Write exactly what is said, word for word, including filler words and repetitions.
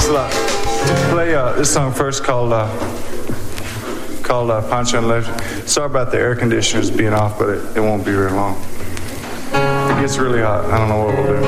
a lot. Play uh, this song first called uh, called uh, Pancho and Lefty. Sorry about the air conditioners being off, but it, it won't be very long. It gets really hot. I don't know what we'll do.